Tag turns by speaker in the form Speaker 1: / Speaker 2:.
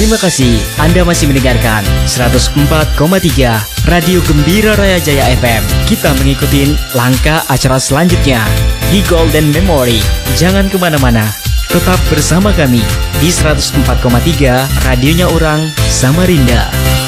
Speaker 1: Terima kasih Anda masih mendengarkan 104,3 Radio Gembira Raya Jaya FM. Kita mengikuti langkah acara selanjutnya di Golden Memory. Jangan kemana-mana, tetap bersama kami di 104,3 Radionya Orang Samarinda.